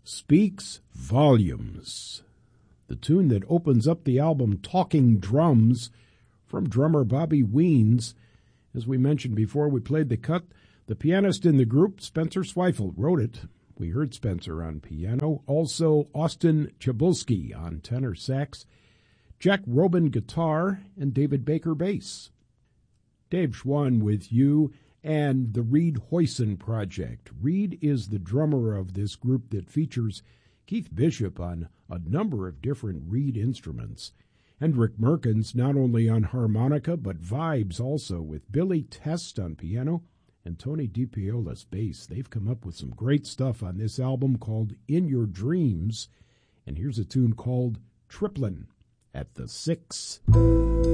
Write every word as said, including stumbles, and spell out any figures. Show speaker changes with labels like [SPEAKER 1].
[SPEAKER 1] speaks volumes. The tune that opens up the album, Talking Drums, from drummer Bobby Weens. As we mentioned before, we played the cut. The pianist in the group, Spencer Zweifel, wrote it. We heard Spencer on piano. Also, Austin Chabulski on tenor sax, Jack Robin guitar, and David Baker bass. Dave Schwann with you and the Reed Hoyson Project. Reed is the drummer of this group that features Keith Bishop on a number of different Reed instruments, and Rick Merkins not only on harmonica but vibes also, with Billy Test on piano and Tony DiPiola's bass. They've come up with some great stuff on this album called In Your Dreams, and here's a tune called Triplin' at the Six.